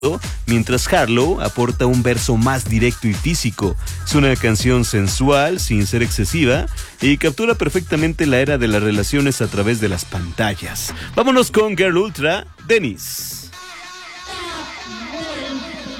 mientras Harlow aporta un verso más directo y físico. Es una canción sensual, sin ser excesiva, y captura perfectamente la era de las relaciones a través de las pantallas. Vámonos con Girl Ultra, Dennis.